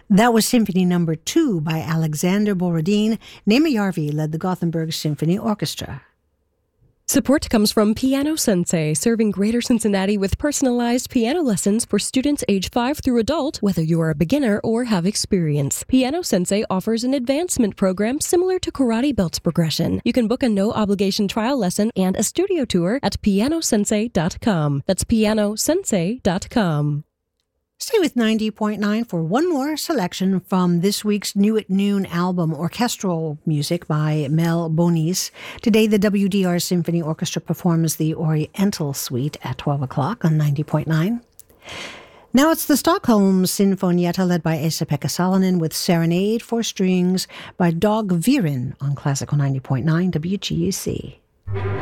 That was Symphony Number 2 by Alexander Borodin. Nema Yarvi led the Gothenburg Symphony Orchestra. Support comes from Piano Sensei, serving Greater Cincinnati with personalized piano lessons for students age 5 through adult, whether you are a beginner or have experience. Piano Sensei offers an advancement program similar to Karate Belts progression. You can book a no-obligation trial lesson and a studio tour at pianosensei.com. That's pianosensei.com. Stay with 90.9 for one more selection from this week's New at Noon album, orchestral music by Mel Bonis. Today, the WDR Symphony Orchestra performs the Oriental Suite at 12 o'clock on 90.9. Now it's the Stockholm Sinfonietta led by Esa-Pekka Salonen with Serenade for Strings by Dag Viren on Classical 90.9 WGUC.